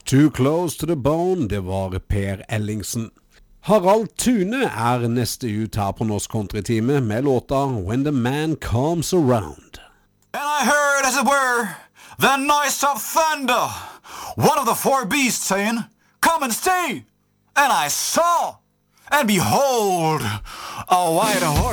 Too Close to the Bone, det var Per Ellingsen. Harald Thune er neste ut her på Norsk Countrytime med låta When the Man Comes Around. And I heard, as it were, the noise of thunder, one of the four beasts saying, "Come and stay." And I saw, and behold, a white horse.